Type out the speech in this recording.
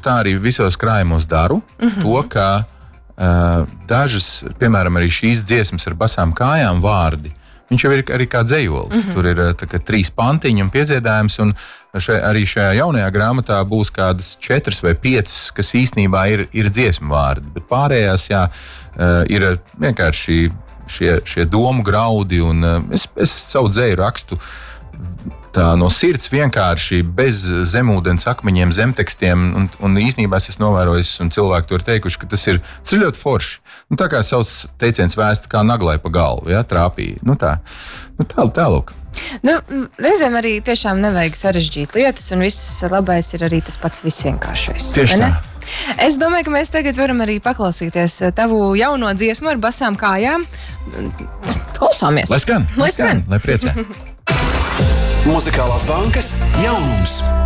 tā arī visos krājumos daru, to, ka dažas, piemēram, arī šīs dziesmas ar basām kājām vārdi, viņš jau ir arī kā dzejolis. Tur ir 3 pantiņi un piedziedājums, un arī šajā jaunajā grāmatā būs kādas 4 vai 5, kas īstenībā ir dziesmu vārdi, bet pārējās, ir vienkārši šie domu graudi, un es savu dzēju rakstu tā no sirds vienkārši bez zemūdens akmeņiem, zemtekstiem, un īstenībā es novērojis, un cilvēki to ir teikuši, ka tas ir ļoti forši. Tā kā savs teiciens vēsta, kā naglai pa galvu, trāpīja. Tālūk. Reizēm arī tiešām nevajag sarežģīt lietas, un viss labais ir arī tas pats visvienkāršais. Tieši tā. Es domāju, ka mēs tagad varam arī paklausīties tavu jauno dziesmu ar basām kājām. Klausāmies! Lai skan! Lai priecē! Muzikālās bankas jaunums!